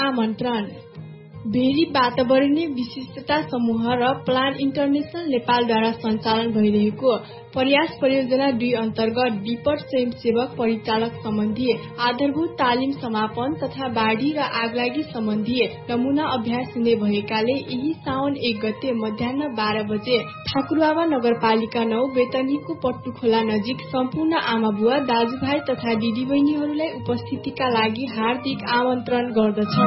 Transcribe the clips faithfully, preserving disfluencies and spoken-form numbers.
आमन्त्रण। भेरी वातावरणीय विशिष्टता समूह र प्लान इन्टरनेशनल नेपालद्वारा सञ्चालन भइरहेको प्रयास परियोजना दुई अन्तर्गत विपद स्वयंसेवक परिचालक सम्बन्धी आधारभूत तालिम समापन तथा बाढ़ी र आगलागी सम्बन्धी नमूना अभ्यास हुने भएकाले यही साउन एक गते मध्याह बाह्र बजे ठाकुरबाबा नगरपालिका नौ बेतनीको पट्टुखोला नजिक सम्पूर्ण आमा बुवा दाजुभाइ तथा दिदीबहिनीहरूलाई उपस्थितिका लागि हार्दिक आमन्त्रण गर्दछौं।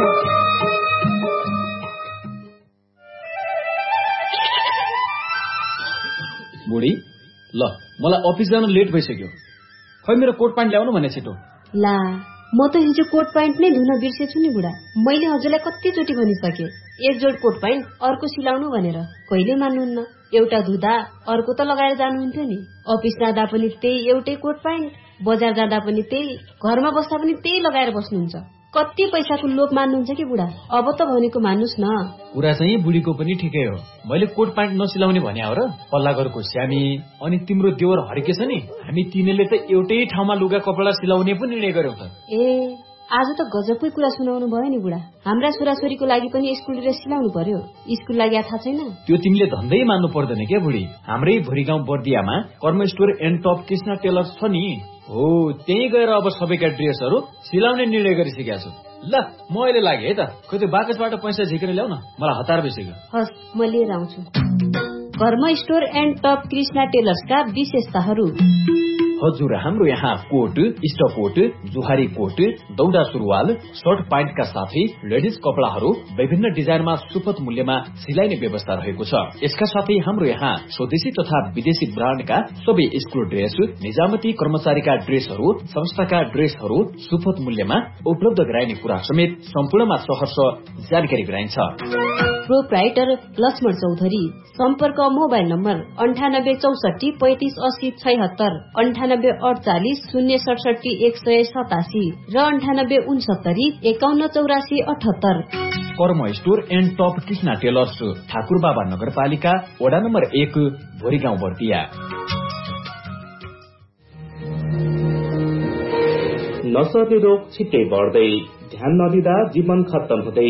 बुढी ल मलाई अफिस जान लेट भइसक्यो। खै मेरो कोट प्यान्ट ल्याउनु भने छिटो। ला म त हिजो कोट प्यान्ट नै धुन बिर्सेछु नि बुढा। मैले हजुरलाई कतिचोटि भनिसके एक जोड कोट प्यान्ट अर्को सिलाउनु भनेर, कहिले मान्नुहुन्न। एउटा धुदा अर्को त लगाएर जानुहुन्थ्यो नि। अफिस जाँदा पनि त्यही एउटै कोट प्यान्ट, बजार जाँदा पनि त्यही, घरमा बस्दा पनि त्यही लगाएर बस्नुहुन्छ। कति पैसाको लोभ मान्नुहुन्छ कि बुढा? अब त भनेको मान्नुस् न। कुरा चाहिँ बुढीको पनि ठिकै हो। मैले कोट प्यान्ट नसिलाउने भने हो र? पल्ला घरको श्यामी अनि तिम्रो देवर हर्के छ नि, हामी तिनीले त एउटै ठाउँमा लुगा कपडा सिलाउने पनि निर्णय गर्यौं त। ए आज त गजबकै कुरा सुनाउनु भयो नि बुढा। हाम्रा छोराछोरीको लागि पनि स्कुल ड्रेस सिलाउनु पर्यो। स्कुल लागि थाहा छैन? त्यो तिमीले धन्दै मान्नु पर्दैन के बुढी। हाम्रै भोरीगाउँ बर्दियामा कर्म store and top Krishna tailors छ नि, हो त्यही गएर अब सबैका ड्रेसहरू सिलाउने निर्णय गरिसकेका छु। ल म अहिले लागे है त। खै त्यो बाकसबाट पैसा झिकेर ल्याउ न, मलाई हतार भइसक्यो। हस् म लिएर आउँछु। कर्म स्टोर एन्ड टप कृष्णा टेलर्सका विशेषताहरू। हजुर, हाम्रो यहाँ कोट, स्टकोट, जुहारी कोट, दौडा सुरुवाल, सर्ट प्यान्टका साथै लेडिज कपडाहरू विभिन्न डिजाइनमा सुपथ मूल्यमा सिलाइने व्यवस्था रहेको छ। यसका साथै हाम्रो यहाँ स्वदेशी तथा विदेशी ब्रान्डका सबै स्कुल ड्रेस, निजामती कर्मचारीका ड्रेसहरू, संस्थाका ड्रेसहरू सुपथ मूल्यमा उपलब्ध गराइने कुरा समेत सम्पूर्णमा सहर्ष जानकारी गराइन्छ। प्रोप्राइटर लक्ष्मण चौधरी। सम्पर्क मोबाइल नम्बर अन्ठानब्बे चौसठी पैंतिस अस्सी छयत्तर, अन्ठानब्बे अडचालिस शून्य सडसठी एक सय सतासी र अन्ठानब्बे उनसत्तरी एकाउन्न चौरासी अठहत्तर। कर्म store and top Krishna tailors, Thakurbaba नगरपालिका, वडा नम्बर एक, भोरीगाउँ बर्दिया। नसर्ने रोग छिट्टै बढ्दै, ध्यान नदिँदा जीवन खत्तम हुँदै।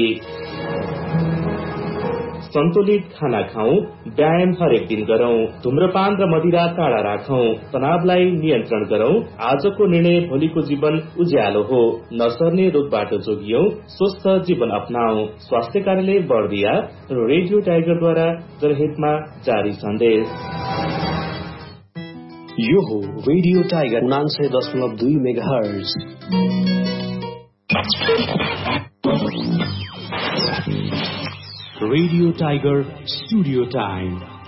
सन्तुलित खाना खाऊ, व्यायाम हरेक दिन गरौं, धूम्रपान र मदिरा टाढा राखौं, तनावलाई नियन्त्रण गरौं। आजको निर्णय भोलिको जीवन उज्यालो हो। नसर्ने रोगबाट जोगियौं, स्वस्थ जीवन अपनाऊ। स्वास्थ्य कार्यालय बर्दिया र रेडियो टाइगरद्वारा जनहितमा जारी सन्देश। यो हो रेडियो टाइगर उनान्सय दशमलव दुई megahertz. Radio tiger studio time